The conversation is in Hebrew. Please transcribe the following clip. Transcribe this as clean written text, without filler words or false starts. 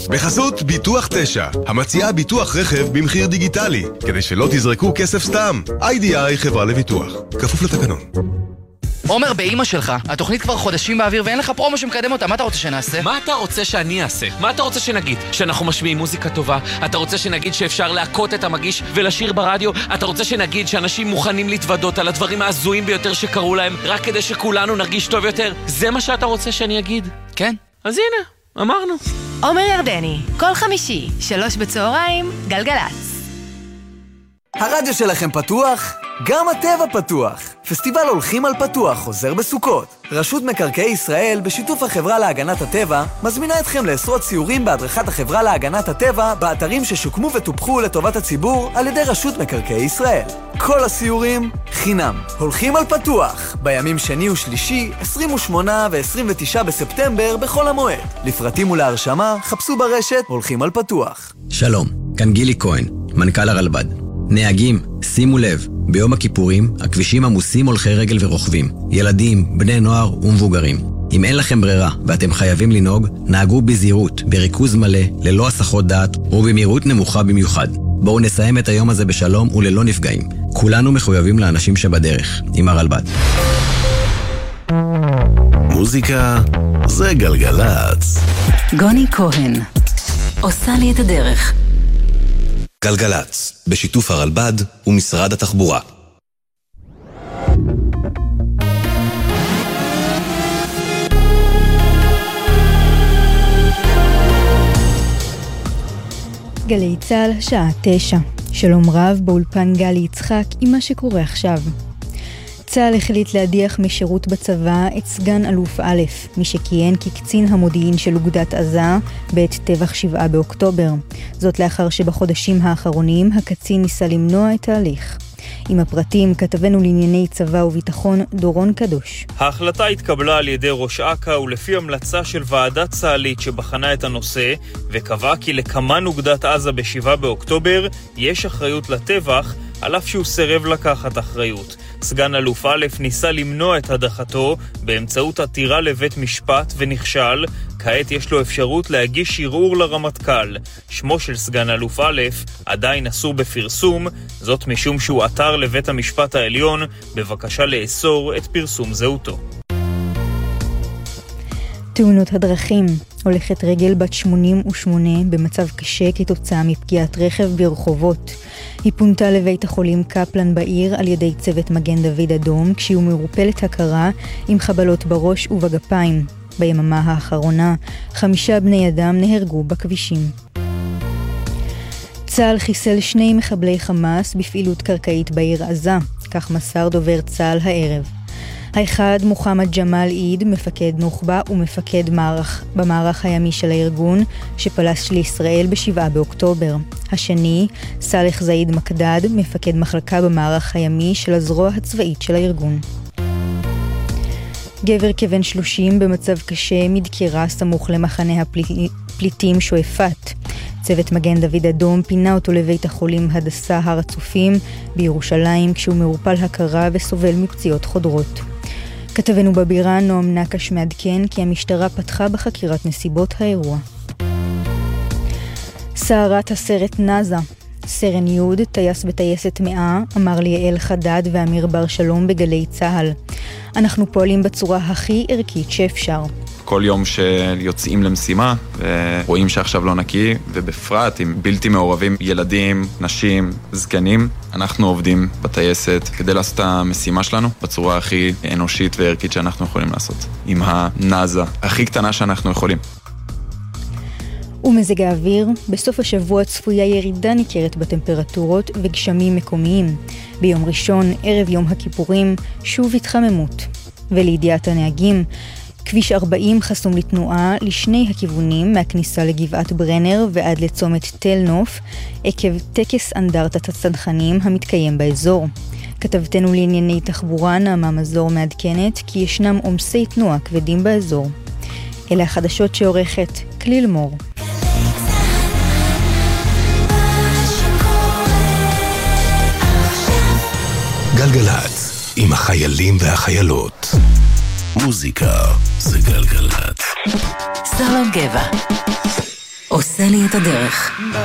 בחסות ביטוח 9, המציעה ביטוח רכב במחיר דיגיטלי, כדי שלא תזרקו כסף סתם. IDI חברה לביטוח, כפוף לתקנון. עומר, באמא שלך, התוכנית כבר חודשים באוויר ואין לך פרומו שמקדם אותה, מה אתה רוצה שנעשה? מה אתה רוצה שאני אעשה? מה אתה רוצה שנגיד? שאנחנו משמיעים מוזיקה טובה? אתה רוצה שנגיד שאפשר להקות את המגיש ולשיר ברדיו? אתה רוצה שנגיד שאנשים מוכנים להתוודות על הדברים העזויים ביותר שקרו להם רק כדי שכולנו נרגיש טוב יותר? זה מה שאתה רוצה שאני אגיד? כן. אז הנה, אמרנו. עומר ירדני, כל חמישי, 3 בצהריים, גלגלץ. הרדיו שלכם פתוח? גם הטבע פתוח. פסטיבל הולכים על פתוח חוזר בסוכות. רשות מקרקעי ישראל בשיתוף החברה להגנת הטבע מזמינה אתכם לעשרות סיורים בהדרכת החברה להגנת הטבע באתרים ששוקמו וטופחו לטובת הציבור על ידי רשות מקרקעי ישראל. כל הסיורים חינם. הולכים על פתוח בימים שני ושלישי 28 ו-29 בספטמבר בכל המועד. לפרטים ולהרשמה חפשו ברשת הולכים על פתוח. שלום, כאן גילי כהן, מנכ"ל הרלב"ד. נהגים, שימו לב, ביום הכיפורים הכבישים עמוסים הולכי רגל ורוכבים, ילדים, בני נוער ומבוגרים. אם אין לכם ברירה ואתם חייבים לנהוג, נהגו בזהירות, בריכוז מלא, ללא הסחות דעת ובמהירות נמוכה במיוחד. בואו נסיים את היום הזה בשלום וללא נפגעים. כולנו מחויבים לאנשים שבדרך, עם הרלב"ד. מוזיקה זה גלגלץ. גוני כהן עושה לי את הדרך. גלגלץ, בשיתוף הרלב"ד ומשרד התחבורה. גלי צהל, שעה 9. שלום רב, באולפן גלי יצחק עם מה שקורה עכשיו. צהל החליט להדיח משירות בצבא את סגן אלוף א', מי שכיהן כקצין המודיעין של אוגדת עזה בעת טבח 7 באוקטובר. זאת לאחר שבחודשים האחרונים הקצין ניסה למנוע את ההליך. עם הפרטים כתבנו לענייני צבא וביטחון דורון קדוש. ההחלטה התקבלה על ידי ראש אכ"א ולפי המלצה של ועדה צה"לית שבחנה את הנושא וקבעה כי לקמן אוגדת עזה ב7 באוקטובר יש אחריות לטבח על אף שהוא סירב לקחת אחריות. סגן אלוף א' ניסה למנוע את הדחתו באמצעות עתירה לבית משפט ונכשל. כעת יש לו אפשרות להגיש ערעור לרמטכ"ל. שמו של סגן אלוף א' עדיין אסור בפרסום, זאת משום שהוא עתר לבית המשפט העליון בבקשה לאסור את פרסום זהותו. תאונות הדרכים. הולכת רגל בת 88 במצב קשה כתוצאה מפגיעת רכב ברחובות. היא פונתה לבית החולים קפלן בעיר על ידי צוות מגן דוד אדום כשהיא מרופלת הכרה עם חבלות בראש ובגפיים. ביממה האחרונה 5 בני אדם נהרגו בכבישים. צה"ל חיסל 2 מחבלי חמאס בפעילות קרקעית בעיר עזה, כך מסר דובר צה"ל הערב. האחד מוחמד ג'מאל עיד, מפקד נוח'בה ומפקד במערך הימי של הארגון שפלש לישראל ב7 באוקטובר. השני, סלח זעיד מקדד, מפקד מחלקה במערך הימי של הזרוע הצבאית של הארגון. גבר כבן 30 במצב קשה מדקירה סמוך למחנה הפליטים שואפת. צוות מגן דוד אדום פינה אותו לבית החולים הדסה הר הצופים בירושלים כשהוא מרופל הכרה וסובל מפציעות חודרות. כתבנו בבירה נועם נקש מעדכן כי המשטרה פתחה בחקירת נסיבות האירוע. סערת הסרט נאזה. סרן יוד, טייס בטייסת 100, אמר לי יעל חדד ואמיר בר שלום בגלי צהל. אנחנו פועלים בצורה הכי ערכית שאפשר. כל יום שיוצאים למשימה ורואים שעכשיו לא נקי, ובפרט עם בלתי מעורבים ילדים, נשים, זקנים, אנחנו עובדים בטייסת כדי לעשות את המשימה שלנו בצורה הכי אנושית וערכית שאנחנו יכולים לעשות. עם הנאזה הכי קטנה שאנחנו יכולים. ומזג האוויר, בסוף השבוע צפויה ירידה ניכרת בטמפרטורות וגשמים מקומיים. ביום ראשון, ערב יום הכיפורים, שוב התחממות. ולידיעת הנהגים, כביש 40 חסום לתנועה לשני הכיוונים מהכניסה לגבעת ברנר ועד לצומת תל נוף, עקב טקס אנדרטת הצנחנים המתקיים באזור. כתבתנו לענייני תחבורה נעמה מזור מעדכנת כי ישנם עומסי תנועה כבדים באזור. אלה החדשות שעורכת כליל מור. גלגלץ, עם החיילים והחיילות. מוזיקה זה גלגלץ. סלום גבע עושה עושה לי את הדרך.